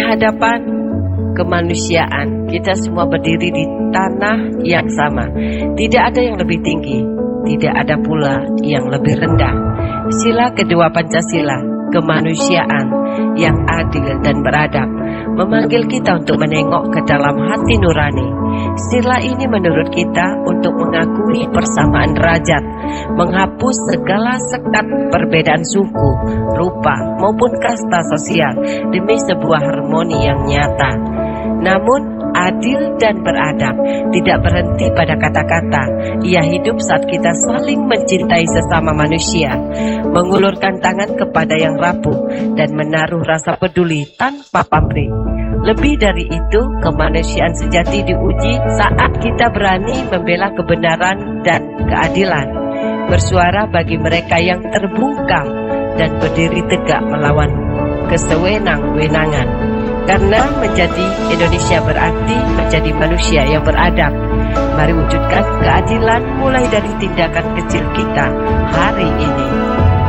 hadapan kemanusiaan, kita semua berdiri di tanah yang sama. Tidak ada yang lebih tinggi, tidak ada pula yang lebih rendah. Sila kedua Pancasila, kemanusiaan yang adil dan beradab, memanggil kita untuk menengok ke dalam hati nurani. Sila ini menurut kita untuk mengakui persamaan derajat, menghapus segala sekat perbedaan suku, rupa maupun kasta sosial demi sebuah harmoni yang nyata. Namun adil dan beradab tidak berhenti pada kata-kata. Ia hidup saat kita saling mencintai sesama manusia, mengulurkan tangan kepada yang rapuh, dan menaruh rasa peduli tanpa pamrih. Lebih dari itu, kemanusiaan sejati diuji saat kita berani membela kebenaran dan keadilan, bersuara bagi mereka yang terbungkam, dan berdiri tegak melawan kesewenang-wenangan. Karena menjadi Indonesia berarti menjadi manusia yang beradab. Mari wujudkan keadilan mulai dari tindakan kecil kita hari ini.